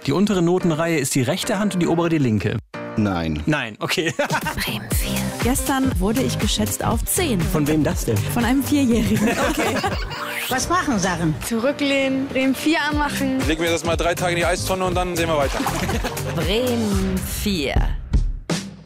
Die untere Notenreihe ist die rechte Hand und die obere die linke. Nein. Nein, okay. Bremen 4. Gestern wurde ich geschätzt auf 10. Von wem das denn? Von einem 4-Jährigen. Okay. Was machen Sachen? Zurücklehnen, Bremen 4 anmachen. Legen wir das mal 3 Tage in die Eistonne und dann sehen wir weiter. Bremen 4.